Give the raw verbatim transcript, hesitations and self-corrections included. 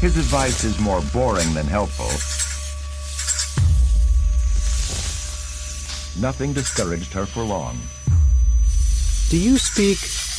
His advice is more boring than helpful. Nothing discouraged her for long. Do you speak